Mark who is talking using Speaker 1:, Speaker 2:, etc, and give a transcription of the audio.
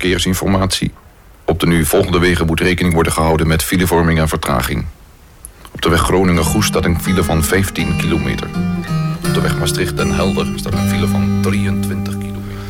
Speaker 1: verkeersinformatie. Op de nu volgende wegen moet rekening worden gehouden met filevorming en vertraging. Op de weg Groningen-Goes staat een file van 15 kilometer. Op de weg Maastricht-Den Helder staat een file van 23.